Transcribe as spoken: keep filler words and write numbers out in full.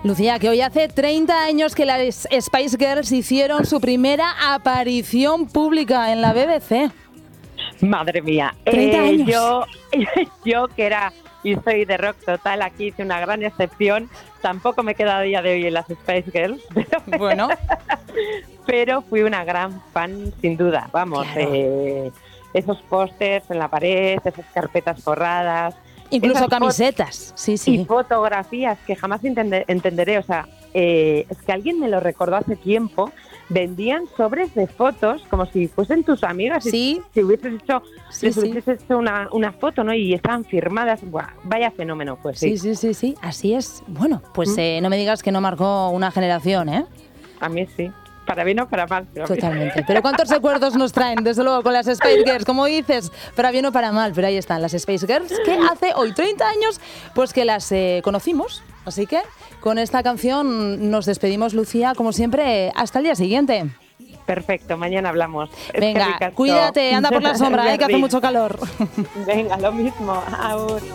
Lucía, que hoy hace treinta años que las Spice Girls hicieron su primera aparición pública en la B B C. Madre mía. treinta Eh, años. Yo, yo que era y soy de rock total, aquí hice una gran excepción. Tampoco me he quedado a día de hoy en las Spice Girls. Pero, Bueno. pero fui una gran fan, sin duda. Vamos, Claro. eh, esos pósters en la pared, esas carpetas forradas. Incluso esas camisetas. Sí, Y sí. fotografías que jamás entende- entenderé. O sea, eh, es que alguien me lo recordó hace tiempo. Vendían sobres de fotos como si fuesen tus amigas. Sí. Si, si hubieses hecho, Sí, si sí. hubieses hecho una, una foto, ¿no? Y estaban firmadas. Buah, vaya fenómeno, pues sí. Sí, sí, sí, sí. Así es. Bueno, pues ¿Mm? eh, no me digas que no marcó una generación, ¿eh? A mí sí. Para bien o para mal. Pero a mí- Totalmente. Pero ¿cuántos recuerdos nos traen, desde luego, con las Spice Girls? Como dices, para bien o para mal, pero ahí están las Spice Girls, que hace hoy treinta años, pues que las eh, conocimos. Así que con esta canción nos despedimos, Lucía, como siempre, hasta el día siguiente. Perfecto, mañana hablamos. Venga, Eskerrik asko. cuídate, anda por la sombra, eh, que hace Berriz. mucho calor. Venga, lo mismo. Agur.